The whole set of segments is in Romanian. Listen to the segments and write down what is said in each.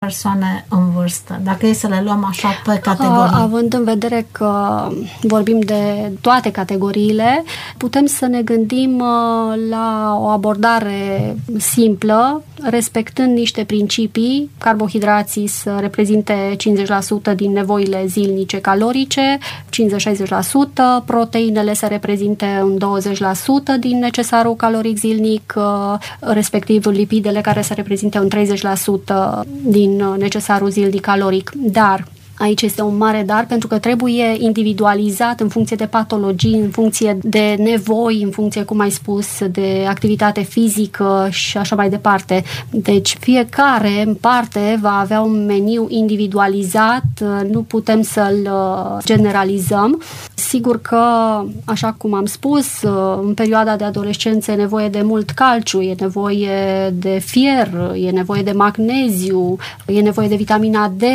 persoane în vârstă, dacă e să le luăm așa pe categorii? Având în vedere că vorbim de toate categoriile, putem să ne gândim la o abordare simplă, respectând niște principii, carbohidrații să reprezinte 50% din nevoile zilnice calorice, 50-60%, proteinele să reprezinte un 20% din necesarul caloric zilnic, respectiv lipidele care să reprezinte un 30% din necesarul zilnic caloric. Dar aici este un mare dar, pentru că trebuie individualizat în funcție de patologii, în funcție de nevoi, în funcție, cum ai spus, de activitate fizică și așa mai departe. Deci fiecare în parte va avea un meniu individualizat, nu putem să-l generalizăm. Sigur că, așa cum am spus, în perioada de adolescență e nevoie de mult calciu, e nevoie de fier, e nevoie de magneziu, e nevoie de vitamina D,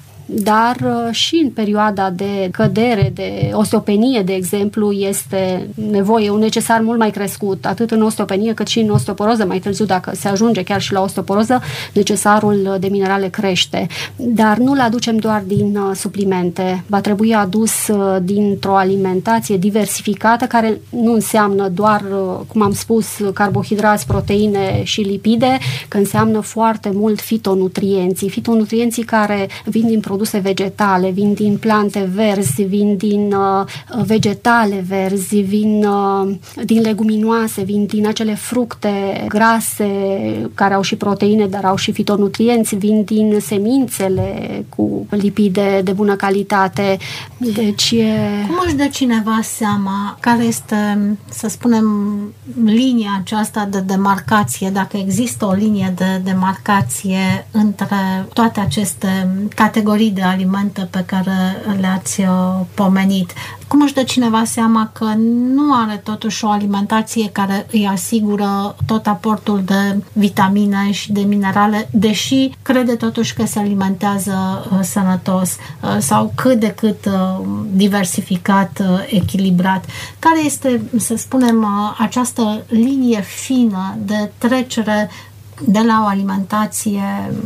dar și în perioada de cădere, de osteopenie, de exemplu, este nevoie, un necesar mult mai crescut, atât în osteopenie cât și în osteoporoză. Mai târziu, dacă se ajunge chiar și la osteoporoză, necesarul de minerale crește. Dar nu-l aducem doar din suplimente, va trebui adus dintr-o alimentație diversificată, care nu înseamnă doar, cum am spus, carbohidrați, proteine și lipide, că înseamnă foarte mult fitonutrienții care vin din produse vegetale, vin din plante verzi, vin din vegetale verzi, vin din leguminoase, vin din acele fructe grase care au și proteine, dar au și fitonutrienți, vin din semințele cu lipide de bună calitate. Deci Cum își dă cineva seama care este, să spunem, linia aceasta de demarcație, dacă există o linie de demarcație între toate aceste categorii de alimente pe care le-ați pomenit? Cum își dă cineva seama că nu are totuși o alimentație care îi asigură tot aportul de vitamine și de minerale, deși crede totuși că se alimentează sănătos sau cât de cât diversificat, echilibrat? Care este, să spunem, această linie fină de trecere de la o alimentație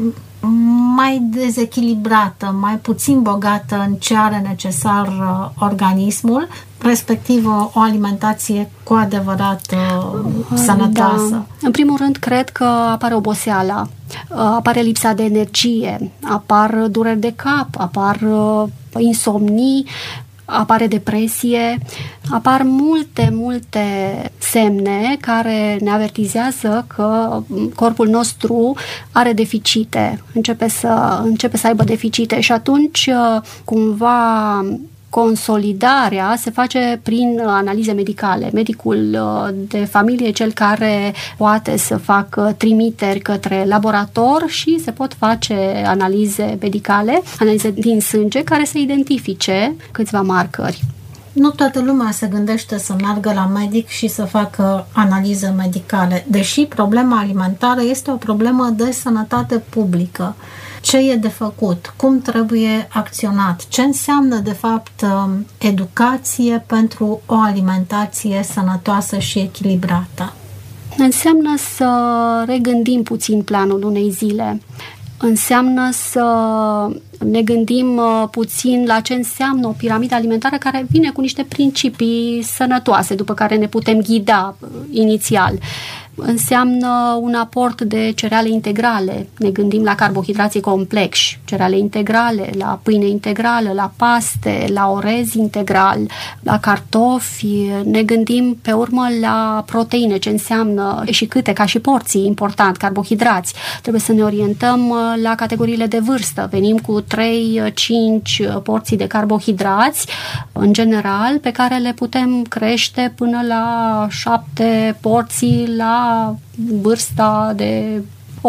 mai dezechilibrată, mai puțin bogată în ce are necesar organismul, respectiv o alimentație cu adevărat sănătoasă? Da. În primul rând, cred că apare oboseala, apare lipsa de energie, apar dureri de cap, apar insomnii, apare depresie, apar multe semne care ne avertizează că corpul nostru are deficite, începe să aibă deficite și atunci cumva consolidarea se face prin analize medicale. Medicul de familie e cel care poate să facă trimiteri către laborator și se pot face analize medicale, analize din sânge care să identifice câțiva marcări. Nu toată lumea se gândește să meargă la medic și să facă analize medicale, deși problema alimentară este o problemă de sănătate publică. Ce e de făcut? Cum trebuie acționat? Ce înseamnă, de fapt, educație pentru o alimentație sănătoasă și echilibrată? Înseamnă să regândim puțin planul unei zile. Înseamnă să ne gândim puțin la ce înseamnă o piramidă alimentară care vine cu niște principii sănătoase, după care ne putem ghida inițial. Înseamnă un aport de cereale integrale. Ne gândim la carbohidrații complexi, cereale integrale, la pâine integrală, la paste, la orez integral, la cartofi. Ne gândim pe urmă la proteine, ce înseamnă și câte, ca și porții, important, carbohidrați. Trebuie să ne orientăm la categoriile de vârstă. Venim cu 3-5 porții de carbohidrați, în general, pe care le putem crește până la 7 porții la vârsta de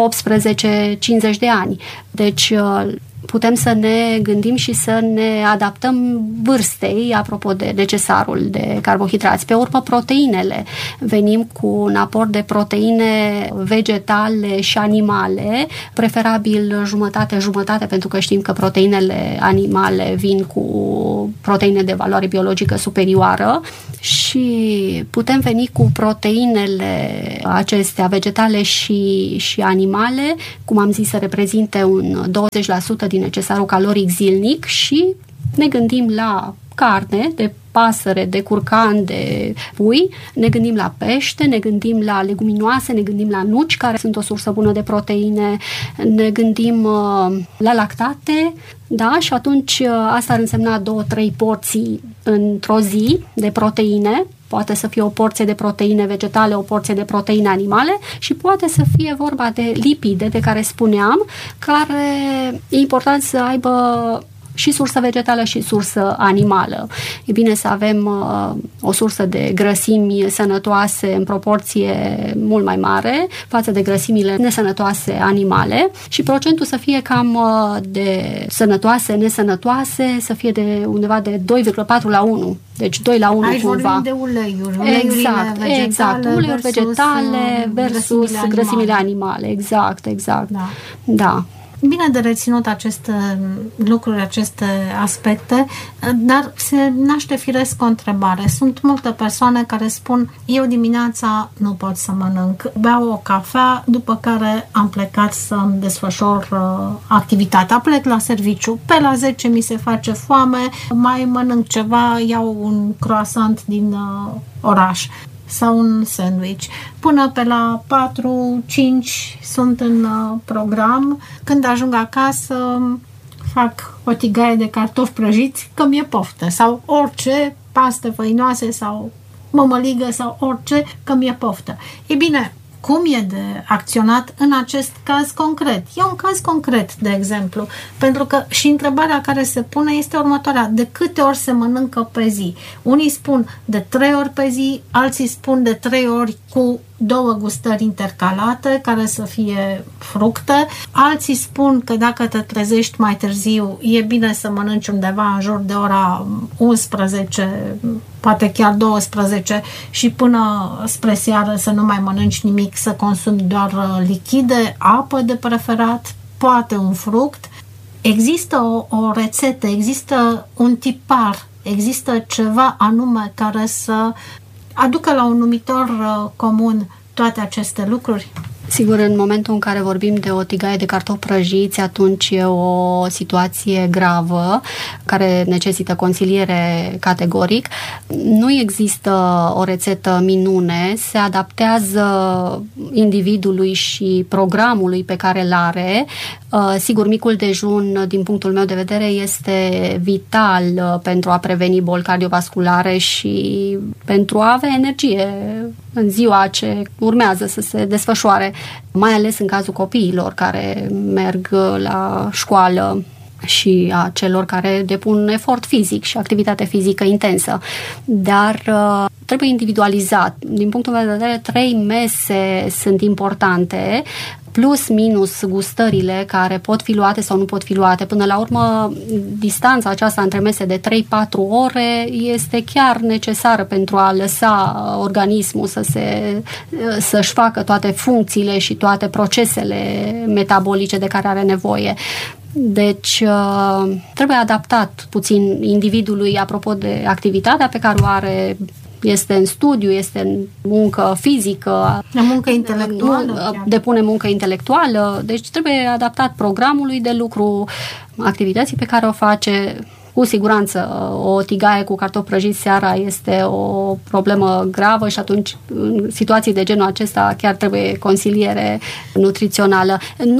18-50 de ani. Deci putem să ne gândim și să ne adaptăm vârstei, apropo de necesarul de carbohidrați. Pe urmă, proteinele. Venim cu un aport de proteine vegetale și animale, preferabil jumătate-jumătate, pentru că știm că proteinele animale vin cu proteine de valoare biologică superioară și și putem veni cu proteinele acestea, vegetale și animale, cum am zis, să reprezinte un 20% din necesarul caloric zilnic și ne gândim la carne de pasăre, de curcan, de pui, ne gândim la pește, ne gândim la leguminoase, ne gândim la nuci, care sunt o sursă bună de proteine, ne gândim la lactate, da? Și atunci asta ar însemna 2-3 porții într-o zi de proteine. Poate să fie o porție de proteine vegetale, o porție de proteine animale și poate să fie vorba de lipide, de care spuneam, care e important să aibă și sursă vegetală și sursă animală. E bine să avem o sursă de grăsimi sănătoase în proporție mult mai mare față de grăsimile nesănătoase animale și procentul să fie cam de sănătoase, nesănătoase, să fie de undeva de 2,4 la 1. Deci 2 la 1 aici cumva. Aici vorbim de uleiuri. Exact. Uleiuri vegetale versus grăsimile animale. Exact. Da. Bine de reținut aceste lucruri, aceste aspecte, dar se naște firesc o întrebare. Sunt multe persoane care spun: eu dimineața nu pot să mănânc, beau o cafea, după care am plecat să-mi desfășor activitatea. Plec la serviciu, pe la 10 mi se face foame, mai mănânc ceva, iau un croissant din oraș sau un sandwich. Până pe la 4-5 sunt în program. Când ajung acasă, fac o tigaie de cartofi prăjiți, că mi-e poftă. Sau orice, paste făinoase sau mămăligă sau orice, că mi-e poftă. E bine, cum e de acționat în acest caz concret? E un caz concret, de exemplu, pentru că și întrebarea care se pune este următoarea: de câte ori se mănâncă pe zi? Unii spun de 3 ori pe zi, alții spun de 3 ori cu 2 gustări intercalate, care să fie fructe. Alții spun că dacă te trezești mai târziu, e bine să mănânci undeva în jur de ora 11, poate chiar 12 și până spre seară să nu mai mănânci nimic, să consumi doar lichide, apă de preferat, poate un fruct. Există o rețetă, există un tipar, există ceva anume care să aducă la un numitor comun toate aceste lucruri? Sigur, în momentul în care vorbim de o tigaie de cartofi prăjiți, atunci e o situație gravă care necesită consiliere categoric. Nu există o rețetă minune, se adaptează individului și programului pe care îl are. Sigur, micul dejun, din punctul meu de vedere, este vital pentru a preveni boli cardiovasculare și pentru a avea energie în ziua ce urmează să se desfășoare, mai ales în cazul copiilor care merg la școală și a celor care depun efort fizic și activitate fizică intensă. Dar trebuie individualizat. Din punctul meu de vedere, 3 mese sunt importante, plus minus gustările care pot fi luate sau nu pot fi luate. Până la urmă, distanța aceasta între mese de 3-4 ore este chiar necesară pentru a lăsa organismul să-și facă toate funcțiile și toate procesele metabolice de care are nevoie. Deci trebuie adaptat puțin individului apropo de activitatea pe care o are. Este în studiu, este în muncă fizică, muncă intelectuală, depune muncă intelectuală, deci trebuie adaptat programului de lucru, activității pe care o face. Cu siguranță, o tigaie cu cartofi prăjiți seara este o problemă gravă și atunci, în situații de genul acesta, chiar trebuie consiliere nutrițională.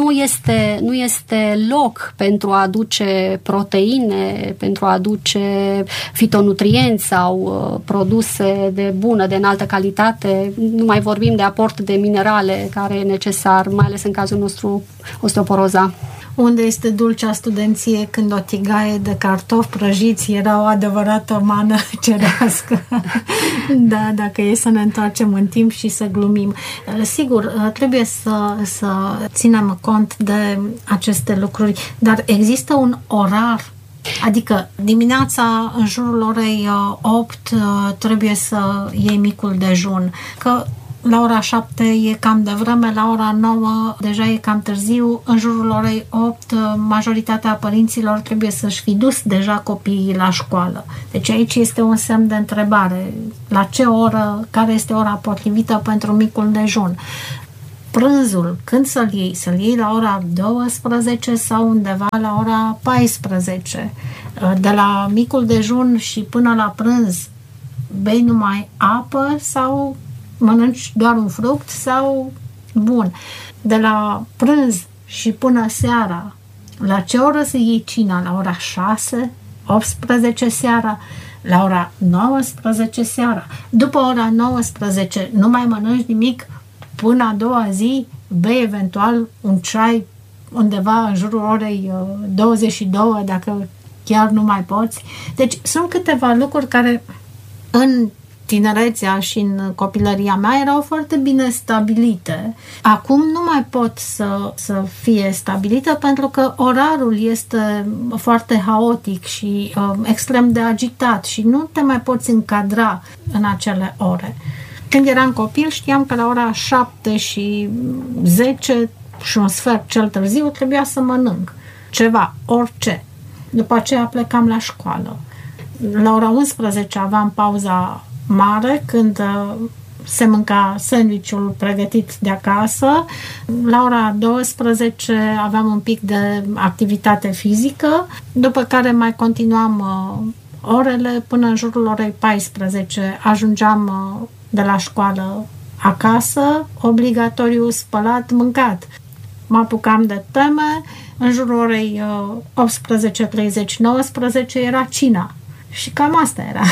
Nu este loc pentru a aduce proteine, pentru a aduce fitonutrienți sau produse de bună, de înaltă calitate. Nu mai vorbim de aport de minerale care e necesar, mai ales în cazul nostru, osteoporoza. Unde este dulcea studenție când o tigaie de cartofi prăjiți era o adevărată mană cerească. Da, dacă e să ne întoarcem în timp și să glumim. Sigur, trebuie să ținem cont de aceste lucruri, dar există un orar. Adică dimineața în jurul orei 8 trebuie să iei micul dejun. Că la ora 7 e cam devreme, la ora 9 deja e cam târziu, în jurul orei 8 majoritatea părinților trebuie să-și fi dus deja copiii la școală. Deci aici este un semn de întrebare. La ce oră, care este ora potrivită pentru micul dejun? Prânzul, când să-l iei? Să-l iei la ora 12 sau undeva la ora 14? De la micul dejun și până la prânz bei numai apă sau mănânci doar un fruct sau bun. De la prânz și până seara, la ce oră să iei cina? La ora 6, 18 seara, la ora 19 seara. După ora 19 nu mai mănânci nimic până a doua zi, bei eventual un ceai undeva în jurul orei 22, dacă chiar nu mai poți. Deci sunt câteva lucruri care în tinerețea și în copilăria mea erau foarte bine stabilite. Acum nu mai pot să fie stabilită pentru că orarul este foarte haotic și extrem de agitat și nu te mai poți încadra în acele ore. Când eram copil știam că la ora 7 și 10 și un sfert cel târziu trebuia să mănânc ceva, orice. După aceea plecam la școală. La ora 11 aveam pauza mare când se mânca sandwich-ul pregătit de acasă. La ora 12 aveam un pic de activitate fizică, după care mai continuam orele până în jurul orei 14. Ajungeam de la școală acasă, obligatoriu spălat, mâncat. Mă apucam de teme, în jurul orei 18:30, 19 era cina. Și cam asta era.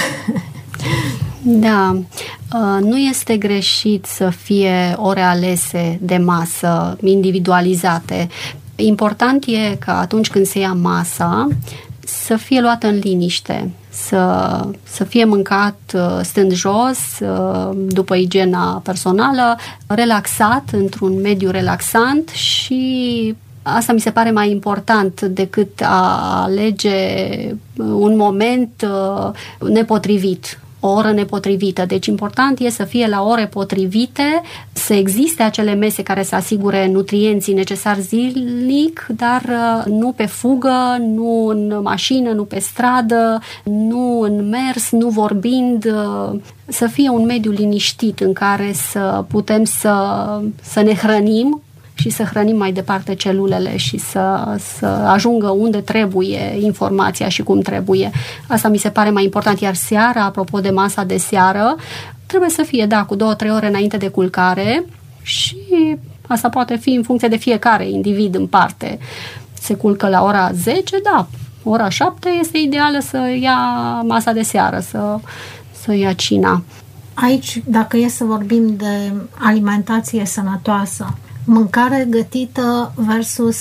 Da, nu este greșit să fie ore alese de masă, individualizate. Important e că atunci când se ia masa, să fie luată în liniște, să fie mâncat stând jos, după igiena personală, relaxat, într-un mediu relaxant și asta mi se pare mai important decât a alege un moment nepotrivit, o oră nepotrivită. Deci important e să fie la ore potrivite, să existe acele mese care să asigure nutrienții necesari zilnic, dar nu pe fugă, nu în mașină, nu pe stradă, nu în mers, nu vorbind, să fie un mediu liniștit în care să putem să ne hrănim și să hrănim mai departe celulele și să ajungă unde trebuie informația și cum trebuie. Asta mi se pare mai important. Iar seara, apropo de masa de seară, trebuie să fie, cu 2-3 ore înainte de culcare și asta poate fi în funcție de fiecare individ în parte. Se culcă la ora 10, ora 7 este ideală să ia masa de seară, să ia cina. Aici, dacă e să vorbim de alimentație sănătoasă, mâncare gătită versus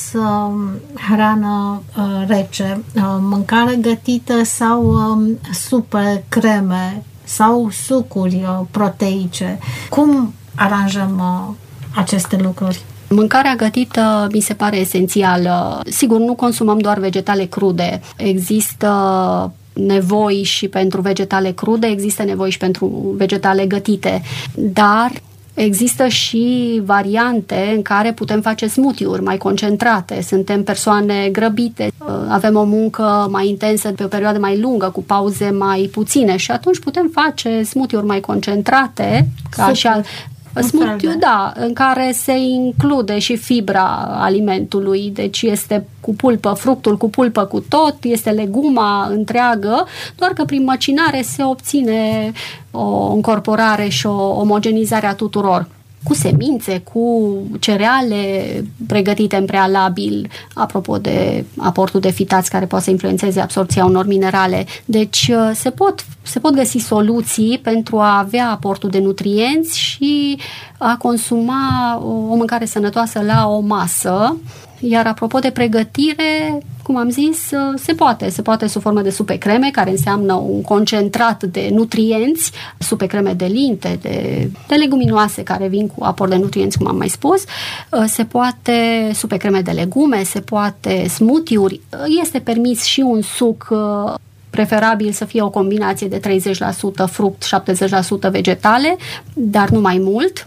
hrană rece, mâncare gătită sau supe, creme sau sucuri proteice. Cum aranjăm aceste lucruri? Mâncarea gătită mi se pare esențială. Sigur, nu consumăm doar vegetale crude. Există nevoi și pentru vegetale crude, există nevoi și pentru vegetale gătite, dar există și variante în care putem face smoothie-uri mai concentrate. Suntem persoane grăbite, avem o muncă mai intensă pe o perioadă mai lungă, cu pauze mai puține și atunci putem face smoothie-uri mai concentrate, ca și smoothie, în care se include și fibra alimentului, deci este cu pulpă, fructul cu pulpă cu tot, este leguma întreagă, doar că prin măcinare se obține o încorporare și o omogenizare a tuturor. Cu semințe, cu cereale pregătite în prealabil, apropo de aportul de fitați care poate să influențeze absorpția unor minerale. Deci se pot găsi soluții pentru a avea aportul de nutrienți și a consuma o mâncare sănătoasă la o masă. Iar apropo de pregătire, cum am zis, se poate sub formă de supe creme, care înseamnă un concentrat de nutrienți, supe creme de linte, de leguminoase care vin cu aport de nutrienți, cum am mai spus, se poate supe creme de legume, se poate smoothie-uri, este permis și un suc, preferabil să fie o combinație de 30% fruct, 70% vegetale, dar nu mai mult.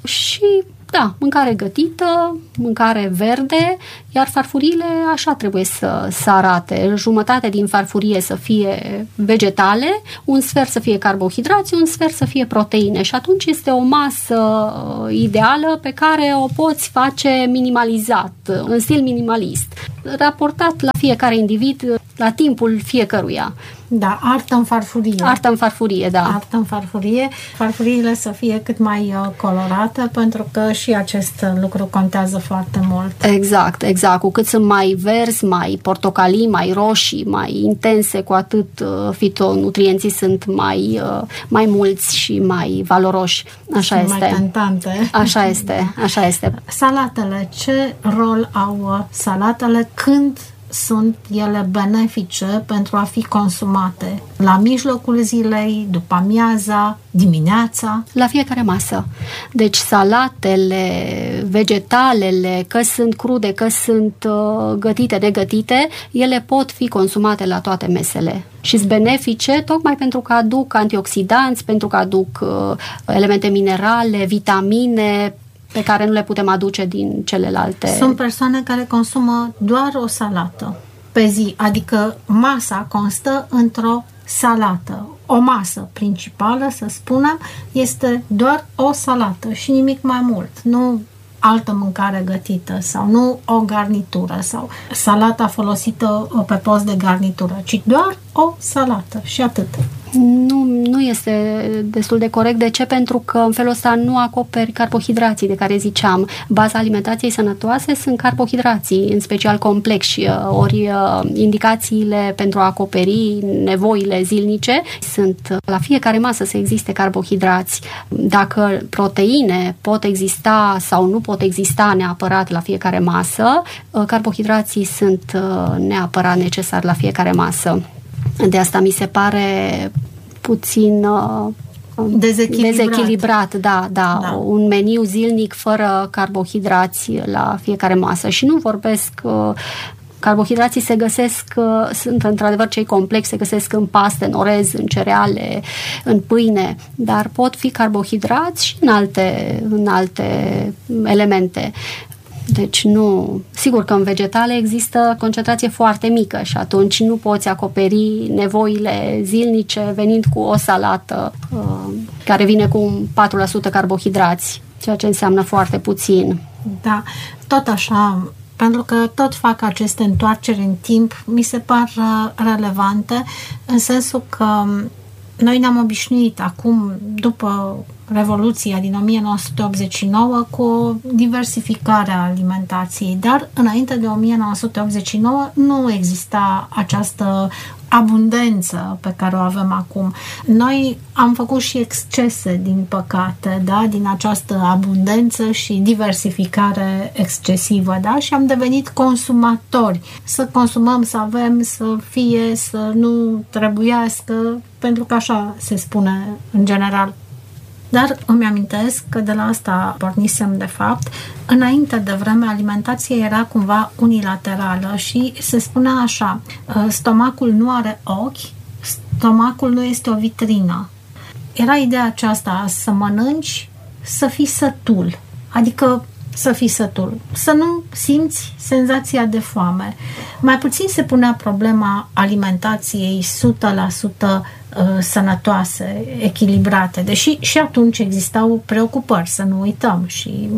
Și da, mâncare gătită, mâncare verde, iar farfuriile așa trebuie să arate. Jumătate din farfurie să fie vegetale, un sfert să fie carbohidrați, un sfert să fie proteine și atunci este o masă ideală pe care o poți face minimalizat, în stil minimalist, raportat la fiecare individ, la timpul fiecăruia. Da, artă în farfurie. Artă în farfurie, da. Artă în farfurie. Farfuriile să fie cât mai colorate, pentru că și acest lucru contează foarte mult. Exact. Cu cât sunt mai verzi, mai portocalii, mai roșii, mai intense, cu atât fitonutrienții sunt mai mulți și mai valoroși. Așa este. Mai tentante. Așa este. Salatele. Ce rol au salatele? Când sunt ele benefice pentru a fi consumate? La mijlocul zilei, după amiaza, dimineața? La fiecare masă. Deci salatele, vegetalele, că sunt crude, că sunt gătite, negătite, ele pot fi consumate la toate mesele. Și sunt benefice tocmai pentru că aduc antioxidanți, pentru că aduc elemente minerale, vitamine, pe care nu le putem aduce din celelalte. Sunt persoane care consumă doar o salată pe zi, adică masa constă într-o salată. O masă principală, să spunem, este doar o salată și nimic mai mult. Nu altă mâncare gătită sau nu o garnitură sau salata folosită pe post de garnitură, ci doar o salată și atât. Nu este destul de corect. De ce? Pentru că în felul ăsta nu acoperi carbohidrații de care ziceam. Baza alimentației sănătoase sunt carbohidrații, în special complexi, ori indicațiile pentru a acoperi nevoile zilnice sunt la fiecare masă să existe carbohidrați. Dacă proteine pot exista sau nu pot exista neapărat la fiecare masă, carbohidrații sunt neapărat necesari la fiecare masă. De asta mi se pare puțin dezechilibrat, da. Un meniu zilnic fără carbohidrați la fiecare masă. Și nu vorbesc, carbohidrații se găsesc, sunt într-adevăr cei complexi, se găsesc în paste, în orez, în cereale, în pâine, dar pot fi carbohidrați și în alte elemente. Deci nu... Sigur că în vegetale există concentrație foarte mică și atunci nu poți acoperi nevoile zilnice venind cu o salată care vine cu 4% carbohidrați, ceea ce înseamnă foarte puțin. Da, tot așa, pentru că tot fac aceste întoarceri în timp, mi se par relevante, în sensul că noi ne-am obișnuit acum, după Revoluția din 1989, cu o diversificare a alimentației, dar înainte de 1989 nu exista această abundență pe care o avem acum. Noi am făcut și excese, din păcate, da, din această abundență și diversificare excesivă, da, și am devenit consumatori. Să consumăm, să avem, să fie, să nu trebuiască, pentru că așa se spune în general. Dar îmi amintesc că de la asta pornisem de fapt. Înainte de vreme, alimentația era cumva unilaterală și se spunea așa: stomacul nu are ochi, stomacul nu este o vitrină. Era ideea aceasta, să mănânci, să fii sătul. Adică să fii sătul, să nu simți senzația de foame. Mai puțin se punea problema alimentației 100% sănătoase, echilibrate, deși și atunci existau preocupări, să nu uităm. Și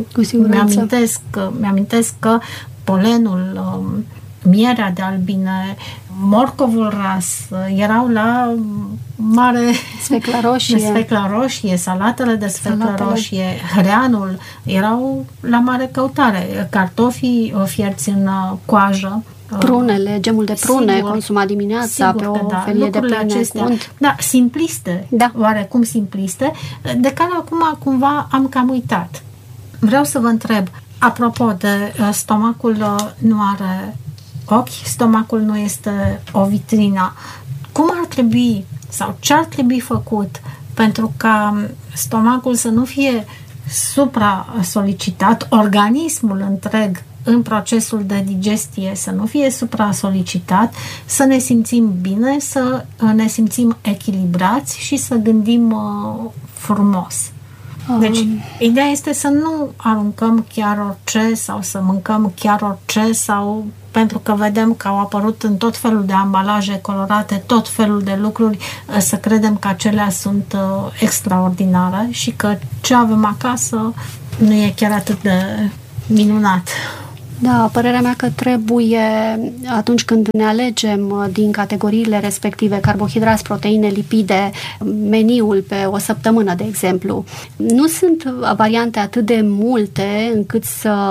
mi-amintesc că polenul, mierea de albine, morcovul ras erau la mare sfecla roșie, salatele de sfeclă roșie, hreanul erau la mare căutare, cartofii fierți în coajă, prunele, gemul de prune, sigur, consumat dimineața pe o felie de prune. Da, simpliste, da, oarecum simpliste, de care acum cumva am cam uitat. Vreau să vă întreb, apropo de stomacul nu are ochi, stomacul nu este o vitrină. Cum ar trebui sau ce ar trebui făcut pentru ca stomacul să nu fie supra-solicitat, organismul întreg în procesul de digestie să nu fie supra-solicitat, să ne simțim bine, să ne simțim echilibrați și să gândim frumos? Deci, ideea este să nu aruncăm chiar orice sau să mâncăm chiar orice sau pentru că vedem că au apărut în tot felul de ambalaje colorate, tot felul de lucruri, să credem că acelea sunt extraordinare și că ce avem acasă nu e chiar atât de minunat. Da, părerea mea că trebuie, atunci când ne alegem din categoriile respective, carbohidrați, proteine, lipide, meniul pe o săptămână, de exemplu, nu sunt variante atât de multe încât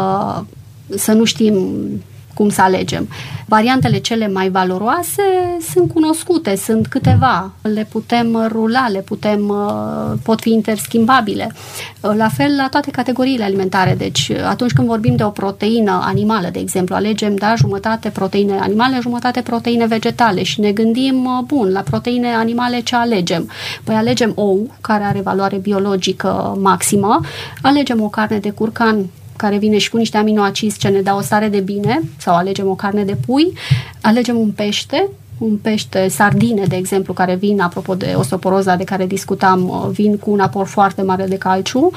să nu știm cum să alegem. Variantele cele mai valoroase sunt cunoscute, sunt câteva. Le putem rula, pot fi interschimbabile. La fel la toate categoriile alimentare. Deci atunci când vorbim de o proteină animală, de exemplu, alegem, jumătate proteine animale, jumătate proteine vegetale și ne gândim, la proteine animale ce alegem? Păi alegem ou, care are valoare biologică maximă, alegem o carne de curcan care vine și cu niște aminoacizi ce ne dau o stare de bine, sau alegem o carne de pui, alegem un pește, sardine, de exemplu, care vin, apropo de osteoporoza de care discutam, vin cu un aport foarte mare de calciu.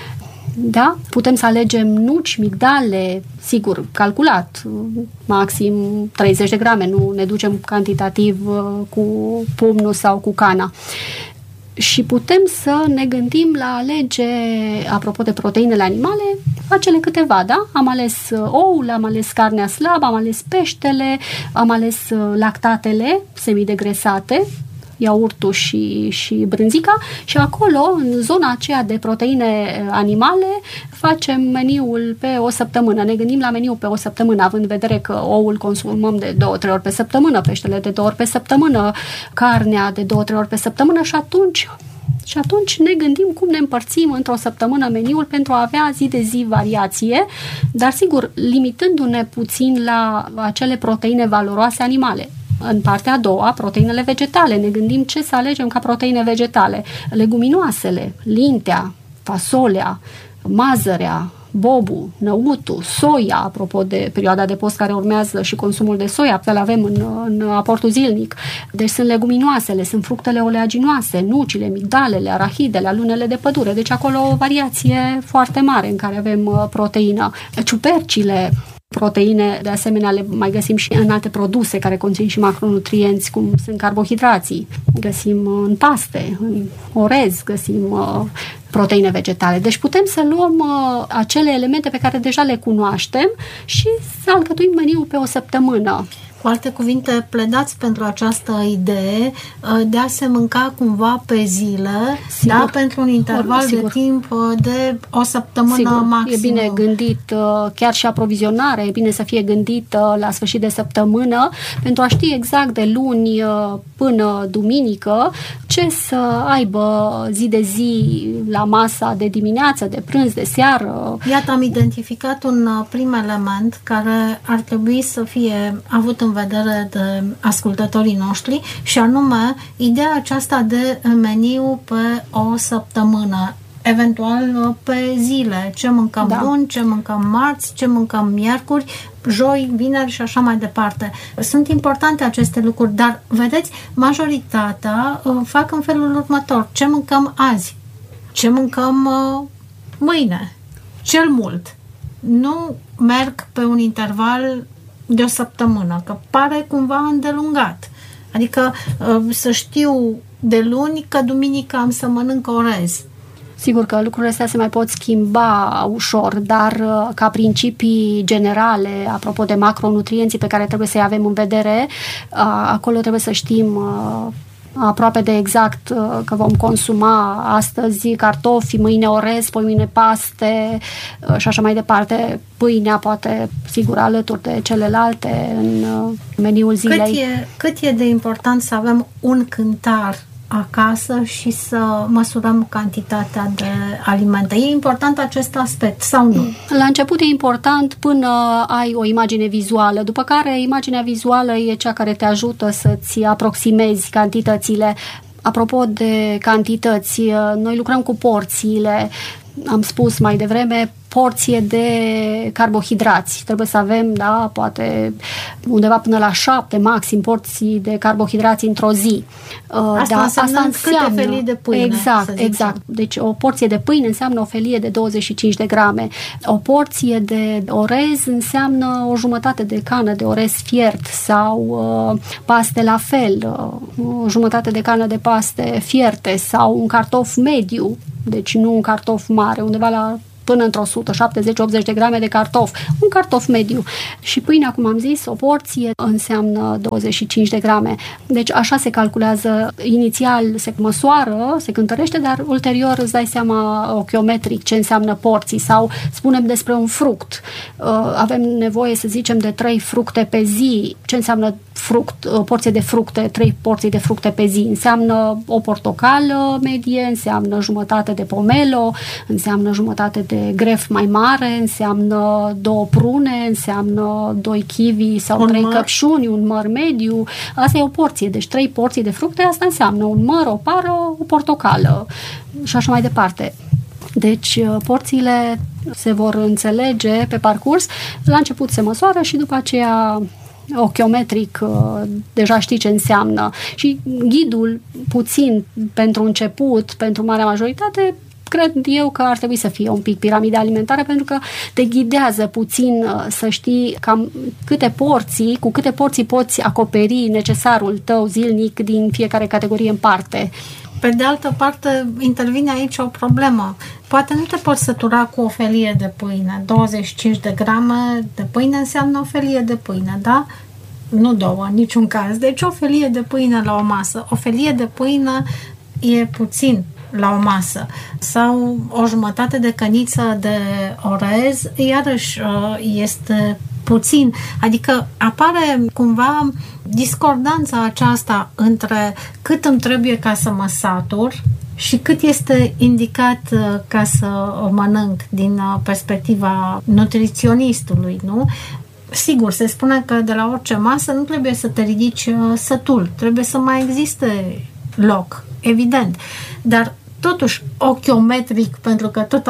Da? Putem să alegem nuci, migdale, sigur, calculat, maxim 30 de grame, nu ne ducem cantitativ cu pumnul sau cu cana. Și putem să ne gândim la alege, apropo de proteinele animale, acele câteva, da? Am ales oul, am ales carnea slabă, am ales peștele, am ales lactatele semidegresate, iaurtul și brânzica și acolo, în zona aceea de proteine animale, facem meniul pe o săptămână. Ne gândim la meniul pe o săptămână, având în vedere că oul consumăm de 2-3 ori pe săptămână, peștele de 2 ori pe săptămână, carnea de 2-3 ori pe săptămână și atunci ne gândim cum ne împărțim într-o săptămână meniul pentru a avea zi de zi variație, dar sigur, limitându-ne puțin la acele proteine valoroase animale. În partea a doua, proteinele vegetale. Ne gândim ce să alegem ca proteine vegetale. Leguminoasele, lintea, fasolea, mazărea, bobul, năutul, soia, apropo de perioada de post care urmează și consumul de soia, pe le avem în aportul zilnic. Deci sunt leguminoasele, sunt fructele oleaginoase, nucile, migdalele, arahidele, alunele de pădure. Deci acolo o variație foarte mare în care avem proteină. Ciupercile, proteine, de asemenea, le mai găsim și în alte produse care conțin și macronutrienți, cum sunt carbohidrații. Găsim în paste, în orez, găsim proteine vegetale. Deci putem să luăm acele elemente pe care deja le cunoaștem și să alcătuim meniul pe o săptămână. Cu alte cuvinte, pledați pentru această idee de a se mânca cumva pe zile, sigur, da, pentru un interval de timp de o săptămână, sigur, maxim. E bine gândit chiar și aprovizionarea, e bine să fie gândită la sfârșit de săptămână pentru a ști exact de luni până duminică ce să aibă zi de zi la masa de dimineață, de prânz, de seară. Iată, am identificat un prim element care ar trebui să fie avut în vedere de ascultătorii noștri și anume ideea aceasta de meniu pe o săptămână, eventual pe zile, ce mâncăm luni, ce mâncăm marți, ce mâncăm miercuri, joi, vineri și așa mai departe. Sunt importante aceste lucruri, dar vedeți, majoritatea fac în felul următor: ce mâncăm azi, ce mâncăm mâine, cel mult. Nu merg pe un interval de o săptămână, că pare cumva îndelungat. Adică să știu de luni că duminică am să mănânc orez. Sigur că lucrurile astea se mai pot schimba ușor, dar ca principii generale, apropo de macronutrienții pe care trebuie să-i avem în vedere, acolo trebuie să știm aproape de exact că vom consuma astăzi cartofi, mâine orez, poi mâine paste și așa mai departe. Pâinea poate, sigur, alături de celelalte în meniul zilei. Cât e de important să avem un cântar acasă și să măsurăm cantitatea de alimente? E important acest aspect sau nu? La început e important până ai o imagine vizuală, după care imaginea vizuală e cea care te ajută să-ți aproximezi cantitățile. Apropo de cantități, noi lucrăm cu porțiile. Am spus mai devreme, porție de carbohidrați. Trebuie să avem, da, poate undeva până la 7 maxim porții de carbohidrați într-o zi. Asta înseamnă câte felii de pâine. Exact. Deci o porție de pâine înseamnă o felie de 25 de grame. O porție de orez înseamnă o jumătate de cană de orez fiert sau paste la fel, o jumătate de cană de paste fierte sau un cartof mediu, deci nu un cartof mare, undeva la până într-o 170-80 de grame de cartof, un cartof mediu. Și pâinea, cum am zis, o porție înseamnă 25 de grame. Deci așa se calculează, inițial se măsoară, se cântărește, dar ulterior îți dai seama ochiometric ce înseamnă porții sau spunem despre un fruct. Avem nevoie, să zicem, de 3 fructe pe zi. Ce înseamnă o porție de fructe, 3 porții de fructe pe zi? Înseamnă o portocală medie, înseamnă jumătate de pomelo, înseamnă jumătate de gref mai mare, înseamnă 2 prune, înseamnă 2 kiwi sau 3 căpșuni, un măr mediu. Asta e o porție. Deci 3 porții de fructe, asta înseamnă un măr, o pară, o portocală și așa mai departe. Deci porțiile se vor înțelege pe parcurs. La început se măsoară și după aceea ochiometric deja știi ce înseamnă. Și ghidul puțin pentru început, pentru marea majoritate, cred eu că ar trebui să fie un pic piramida alimentară, pentru că te ghidează puțin să știi cam cu câte porții poți acoperi necesarul tău zilnic din fiecare categorie în parte. Pe de altă parte, intervine aici o problemă. Poate nu te poți sătura cu o felie de pâine. 25 de grame de pâine înseamnă o felie de pâine, da? Nu 2, în niciun caz. Deci o felie de pâine la o masă. O felie de pâine e puțin la o masă. Sau o jumătate de căniță de orez, iarăși este puțin. Adică apare cumva discordanța aceasta între cât îmi trebuie ca să mă satur și cât este indicat ca să o mănânc din perspectiva nutriționistului, nu? Sigur, se spune că de la orice masă nu trebuie să te ridici sătul, trebuie să mai existe loc, evident. Dar totuși, ochiometric, pentru că tot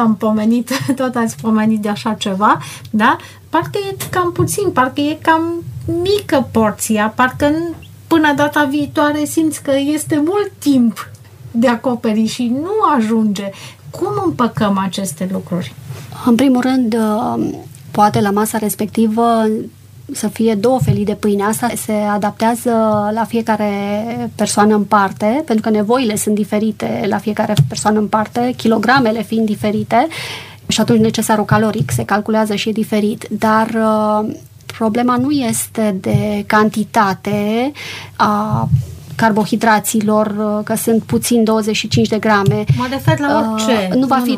ați pomenit de așa ceva, da? Parcă e cam puțin, parcă e cam mică porția, parcă până data viitoare simți că este mult timp de acoperi și nu ajunge. Cum împăcăm aceste lucruri? În primul rând, poate la masa respectivă să fie 2 felii de pâine. Asta se adaptează la fiecare persoană în parte, pentru că nevoile sunt diferite la fiecare persoană în parte, kilogramele fiind diferite și atunci necesarul caloric se calculează și e diferit. Dar problema nu este de cantitate a carbohidraților, că sunt puțin 25 de grame. Mă refer la orice.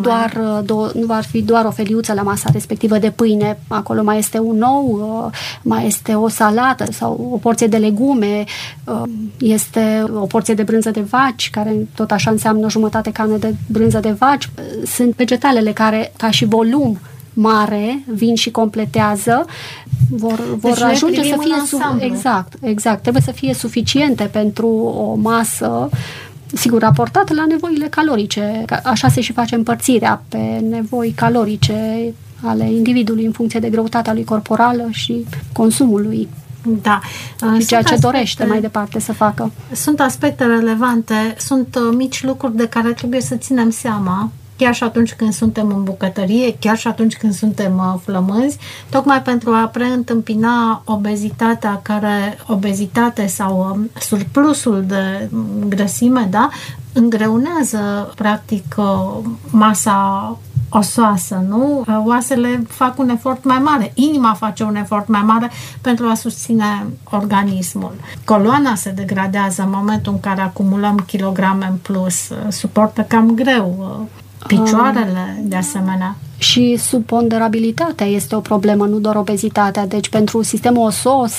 Nu va fi doar o feliuță la masa respectivă de pâine. Acolo mai este un ou, mai este o salată sau o porție de legume, este o porție de brânză de vaci, care tot așa înseamnă jumătate cană de brânză de vaci. Sunt vegetalele care, ca și volum mare, vin și completează, vor deci ajunge să fie exact. Trebuie să fie suficiente pentru o masă, sigur, raportată la nevoile calorice. Așa se și face împărțirea pe nevoi calorice ale individului în funcție de greutatea lui corporală și consumului. Da. Și ceea ce dorește mai departe să facă. Sunt aspecte relevante, sunt mici lucruri de care trebuie să ținem seama, chiar și atunci când suntem în bucătărie, chiar și atunci când suntem flămânzi, tocmai pentru a preîntâmpina obezitate sau surplusul de grăsime, da, îngreunează practic masa osoasă, nu? Oasele fac un efort mai mare, inima face un efort mai mare pentru a susține organismul. Coloana se degradează în momentul în care acumulăm kilograme în plus, suportă cam greu. Picioarele, de asemenea. Și subponderabilitatea este o problemă, nu doar obezitatea. Deci pentru sistemul osos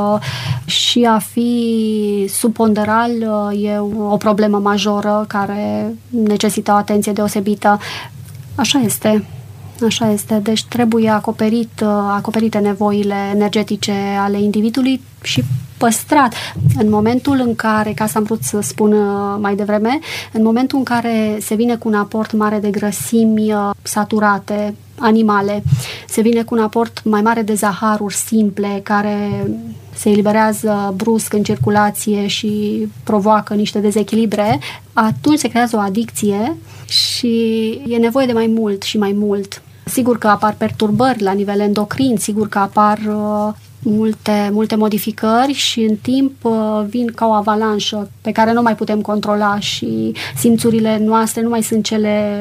și a fi subponderal e o problemă majoră care necesită o atenție deosebită. Așa este. Deci trebuie acoperite nevoile energetice ale individului și păstrat. În momentul în care, ca să am vrut să spun mai devreme, în momentul în care se vine cu un aport mare de grăsimi saturate, animale, se vine cu un aport mai mare de zaharuri simple care se eliberează brusc în circulație și provoacă niște dezechilibre, atunci se creează o adicție și e nevoie de mai mult și mai mult. Sigur că apar perturbări la nivel endocrin, sigur că apar multe modificări și în timp vin ca o avalanșă pe care nu mai putem controla și simțurile noastre nu mai sunt cele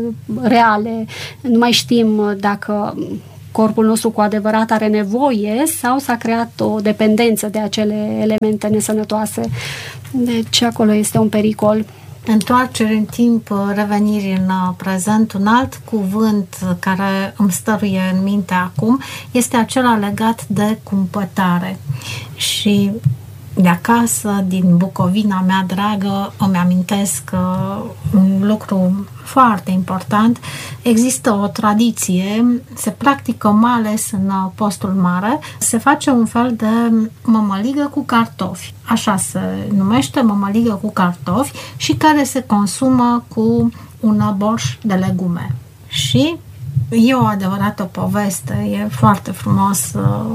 reale, nu mai știm dacă corpul nostru cu adevărat are nevoie sau s-a creat o dependență de acele elemente nesănătoase. Deci acolo este un pericol. Întoarcere în timp, reveniri în prezent. Un alt cuvânt care îmi stăruie în minte acum este acela legat de cumpătare. Și de acasă, din Bucovina mea dragă, îmi amintesc un lucru foarte important. Există o tradiție, se practică mai ales în postul mare, se face un fel de mămăligă cu cartofi. Așa se numește, mămăligă cu cartofi, și care se consumă cu un borș de legume. Și e o adevărată poveste, e foarte frumos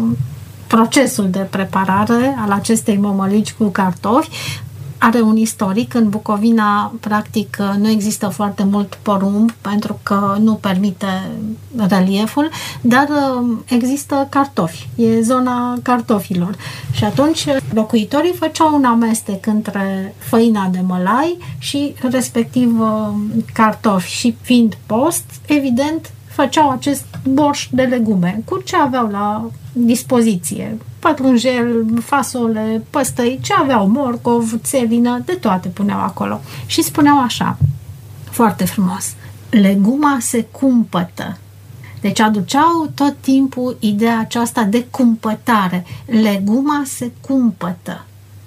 procesul de preparare al acestei mămăligi cu cartofi. Are un istoric. În Bucovina, practic, nu există foarte mult porumb pentru că nu permite relieful, dar există cartofi. E zona cartofilor. Și atunci locuitorii făceau un amestec între făina de mălai și respectiv cartofi. Și fiind post, evident, făceau acest borș de legume cu ce aveau la dispoziție. Pătrunjel, fasole, păstăi, ce aveau, morcov, țelină, de toate puneau acolo. Și spuneau așa, foarte frumos, leguma se cumpătă. Deci aduceau tot timpul ideea aceasta de cumpătare. Leguma se cumpătă.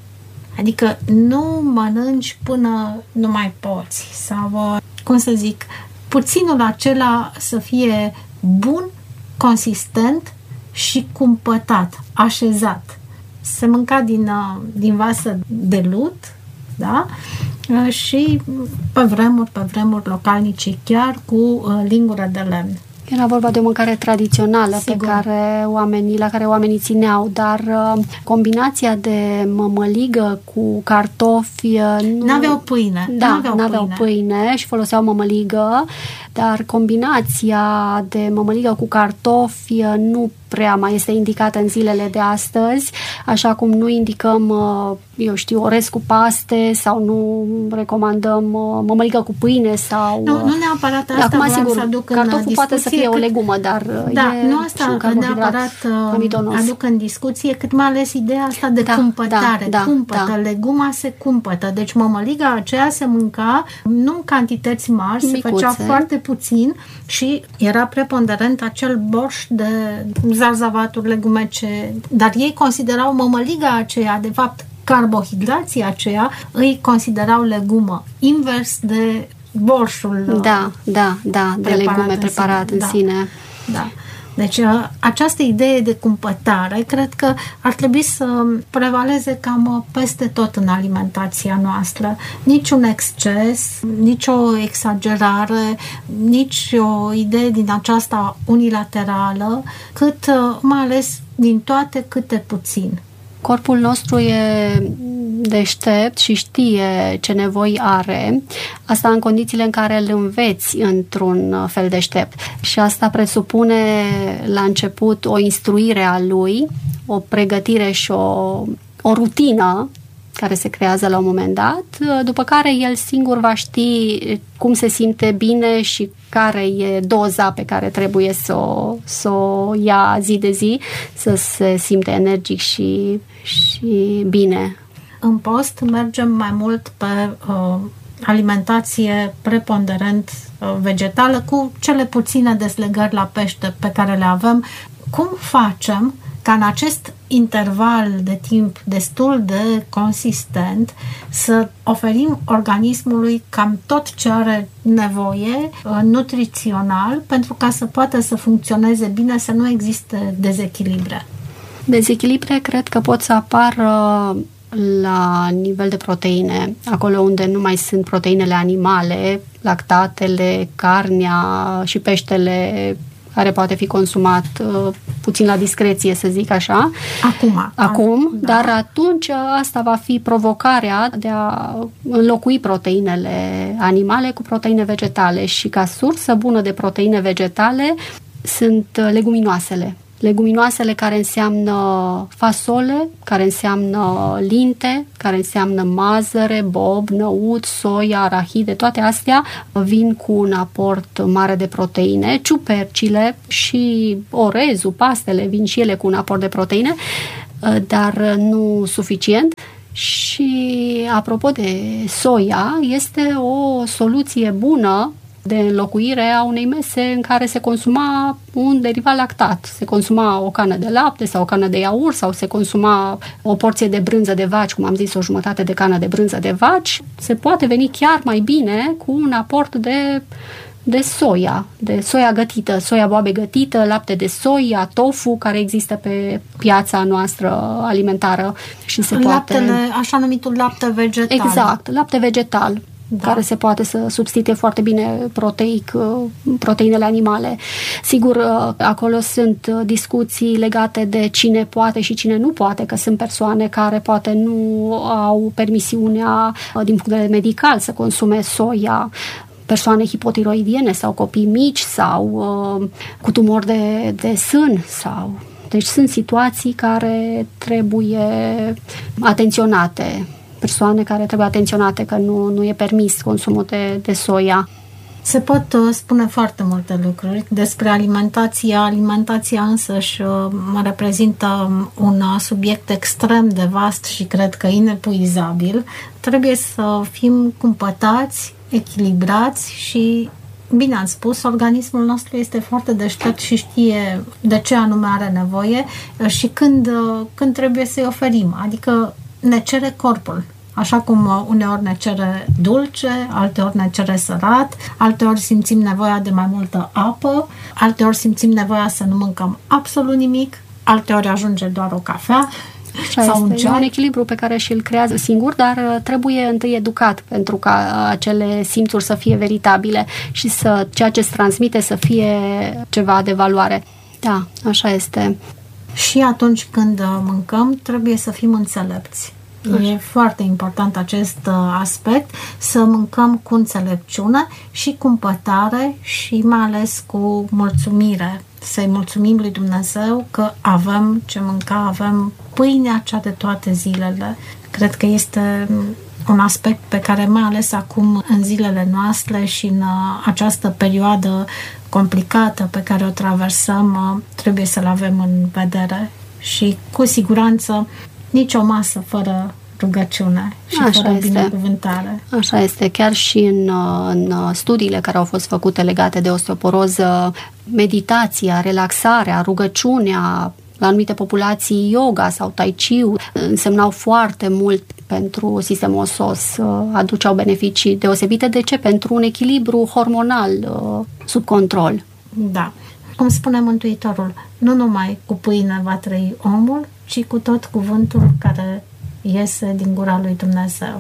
Adică nu mănânci până nu mai poți. Sau, cum să zic, puținul acela să fie bun, consistent și cumpătat, așezat. Se mânca din vasă de lut, da? Și pe vremuri localnicii chiar cu lingură de lemn. Era vorba de o mâncare tradițională. Sigur. La care oamenii țineau, dar combinația de mămăligă cu cartofi n-aveau pâine. Da, n-aveau pâine și foloseau mămăligă, dar combinația de mămăligă cu cartofi nu prea mai este indicată în zilele de astăzi, așa cum nu indicăm, orez cu paste sau nu recomandăm mămăligă cu pâine sau... Nu neapărat asta. Acum, sigur, să aduc în cartoful discuție, poate să fie o legumă, dar nu asta neapărat aduc în discuție, cât mai ales ideea asta de cumpătare. Cumpătă, leguma se cumpătă. Deci mămăliga aceea se mânca nu în cantități mari, micuțe. Se făcea foarte puțin și era preponderent acel borș de zarzavaturi, legumece, dar ei considerau mămăliga aceea, de fapt carbohidrații aceea, îi considerau legumă, invers de borșul de legume preparat în sine. Da. Deci această idee de cumpătare cred că ar trebui să prevaleze cam peste tot în alimentația noastră. Nici un exces, nici o exagerare, nici o idee din aceasta unilaterală, cât mai ales din toate câte puțin. Corpul nostru e deștept și știe ce nevoi are, asta în condițiile în care îl înveți într-un fel deștept. Și asta presupune la început o instruire a lui, o pregătire și o rutină care se creează la un moment dat, după care el singur va ști cum se simte bine și care e doza pe care trebuie să o ia zi de zi, să se simte energic și bine. În post mergem mai mult pe alimentație preponderent vegetală, cu cele puține deslegări la pește pe care le avem. Cum facem ca în acest interval de timp destul de consistent să oferim organismului cam tot ce are nevoie nutrițional pentru ca să poată să funcționeze bine, să nu existe dezechilibre? Dezechilibre cred că pot să apară la nivel de proteine, acolo unde nu mai sunt proteinele animale, lactatele, carnea și peștele, care poate fi consumat puțin la discreție, să zic așa. Acum, da. Dar atunci asta va fi provocarea de a înlocui proteinele animale cu proteine vegetale și ca sursă bună de proteine vegetale sunt leguminoasele. Leguminoasele care înseamnă fasole, care înseamnă linte, care înseamnă mazăre, bob, năut, soia, arahide, toate astea vin cu un aport mare de proteine. Ciupercile și orezul, pastele vin și ele cu un aport de proteine, dar nu suficient. Și apropo de soia, este o soluție bună de înlocuire a unei mese în care se consuma un derivat lactat. Se consuma o cană de lapte sau o cană de iaurt sau se consuma o porție de brânză de vaci, cum am zis, o jumătate de cană de brânză de vaci. Se poate veni chiar mai bine cu un aport de soia gătită, soia boabe gătită, lapte de soia, tofu, care există pe piața noastră alimentară și se Laptele, așa numitul lapte vegetal. Exact, lapte vegetal. Da. Care se poate să substituie foarte bine proteic proteinele animale. Sigur, acolo sunt discuții legate de cine poate și cine nu poate, că sunt persoane care poate nu au permisiunea din punct de vedere medical să consume soia, persoane hipotiroidiene sau copii mici sau cu tumori de sân sau... Deci sunt situații care trebuie atenționate, persoane care trebuie atenționate că nu e permis consumul de soia. Se pot spune foarte multe lucruri despre alimentația. Alimentația însăși mă reprezintă un subiect extrem de vast și cred că inepuizabil. Trebuie să fim cumpătați, echilibrați și, bine ați spus, organismul nostru este foarte deștept și știe de ce anume are nevoie și când trebuie să-i oferim. Adică ne cere corpul. Așa cum uneori ne cere dulce, alteori ne cere sărat, alteori simțim nevoia de mai multă apă, alteori simțim nevoia să nu mâncăm absolut nimic, alteori ajunge doar o cafea. E un echilibru pe care și-l creează singur, dar trebuie întâi educat pentru ca acele simțuri să fie veritabile și ceea ce îți transmite să fie ceva de valoare. Da, așa este. Și atunci când mâncăm, trebuie să fim înțelepți. E foarte important acest aspect, să mâncăm cu înțelepciune și cu împătare și mai ales cu mulțumire. Să-i mulțumim lui Dumnezeu că avem ce mânca, avem pâinea cea de toate zilele. Cred că este un aspect pe care mai ales acum în zilele noastre și în această perioadă complicată pe care o traversăm, trebuie să-l avem în vedere și cu siguranță nici o masă fără rugăciune și fără binecuvântare. Așa este. Chiar și în studiile care au fost făcute legate de osteoporoză, meditația, relaxarea, rugăciunea, la anumite populații yoga sau tai chi însemnau foarte mult pentru sistemul osos, aduceau beneficii deosebite. De ce? Pentru un echilibru hormonal sub control. Da. Cum spune Mântuitorul, nu numai cu pâine va trăi omul, ci cu tot cuvântul care iese din gura lui Dumnezeu.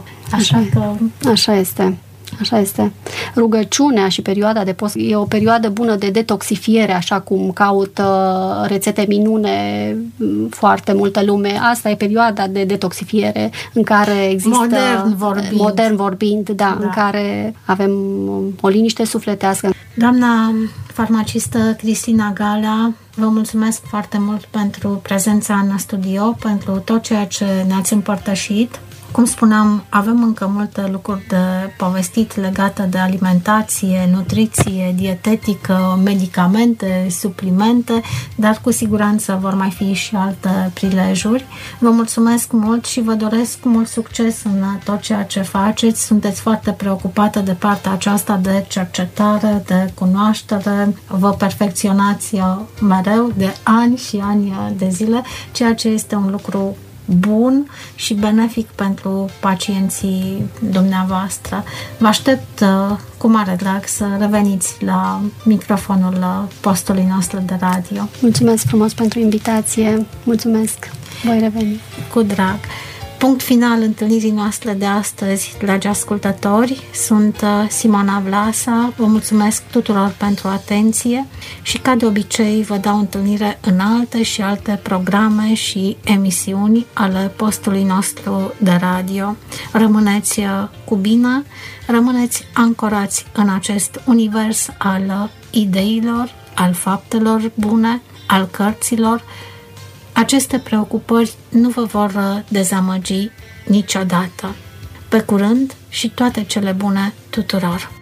Așa este. Așa este. Rugăciunea și perioada de post e o perioadă bună de detoxifiere, așa cum caută rețete minune foarte multă lume. Asta e perioada de detoxifiere în care există modern vorbind, în care avem o liniște sufletească. Doamna farmacistă Cristina Galea, vă mulțumesc foarte mult pentru prezența în studio, pentru tot ceea ce ne-ați împărtășit. Cum spuneam, avem încă multe lucruri de povestit legate de alimentație, nutriție, dietetică, medicamente, suplimente, dar cu siguranță vor mai fi și alte prilejuri. Vă mulțumesc mult și vă doresc mult succes în tot ceea ce faceți. Sunteți foarte preocupată de partea aceasta de cercetare, de cunoaștere. Vă perfecționați mereu de ani și ani de zile, ceea ce este un lucru bun și benefic pentru pacienții dumneavoastră. Vă aștept cu mare drag să reveniți la microfonul postului nostru de radio. Mulțumesc frumos pentru invitație. Mulțumesc. Voi reveni. Cu drag. Punct final întâlnirii noastre de astăzi, dragi ascultători. Sunt Simona Vlasa. Vă mulțumesc tuturor pentru atenție și, ca de obicei, vă dau întâlnire în alte și alte programe și emisiuni ale postului nostru de radio. Rămâneți cu bine, rămâneți ancorați în acest univers al ideilor, al faptelor bune, al cărților. Aceste preocupări nu vă vor dezamăgi niciodată. Pe curând și toate cele bune tuturor!